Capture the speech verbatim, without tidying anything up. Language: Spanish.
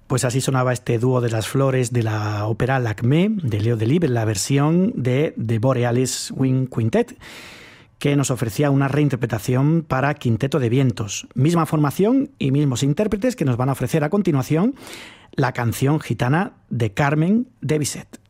Pues así sonaba este dúo de las flores de la ópera Lakmé de Leo Delibes, la versión de The Borealis Wind Quintet, que nos ofrecía una reinterpretación para Quinteto de Vientos. Misma formación y mismos intérpretes que nos van a ofrecer a continuación la canción gitana de Carmen de Bizet.